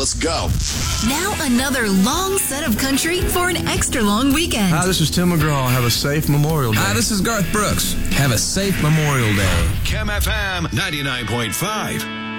Let's go. Now another long set of country for an extra long weekend. Hi, this is Tim McGraw. Have a safe Memorial Day. Hi, this is Garth Brooks. Have a safe Memorial Day. Chem FM 99.5.